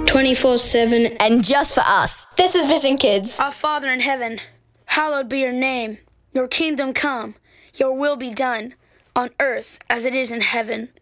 24/7. And just for us. This is Vision Kids. Our Father in heaven, hallowed be your name. Your kingdom come, your will be done, on earth as it is in heaven.